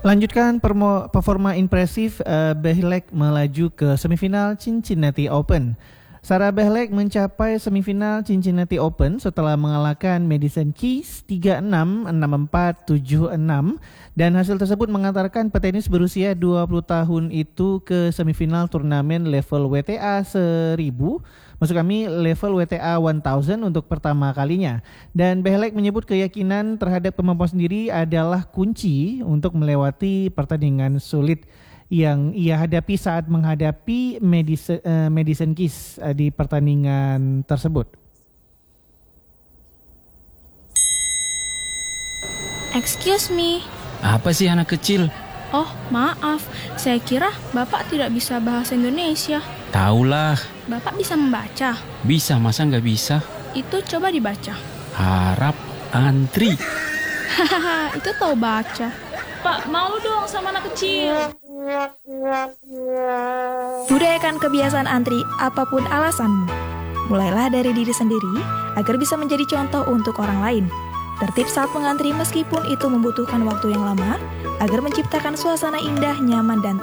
Lanjutkan performa impresif, Behlek melaju ke semifinal Cincinnati Open. Sarah Behlek mencapai semifinal Cincinnati Open setelah mengalahkan Madison Keys 3-6, 6-4, 7-6 dan hasil tersebut mengantarkan petenis berusia 20 tahun itu ke semifinal turnamen level WTA 1000, maksud kami level WTA 1000 untuk pertama kalinya. Dan Behlek menyebut keyakinan terhadap kemampuan sendiri adalah kunci untuk melewati pertandingan sulit yang ia hadapi saat menghadapi Madison Keys di pertandingan tersebut. Excuse me. Apa sih anak kecil? Oh, maaf. Saya kira Bapak tidak bisa bahasa Indonesia. Taulah. Bapak bisa membaca? Bisa, masa nggak bisa? Itu coba dibaca. Harap antri. Hahaha, itu tahu baca. Pak, malu dong sama anak kecil. Budayakan kebiasaan antri apapun alasanmu. Mulailah dari diri sendiri agar bisa menjadi contoh untuk orang lain. Tertib saat mengantri meskipun itu membutuhkan waktu yang lama agar menciptakan suasana indah, nyaman, dan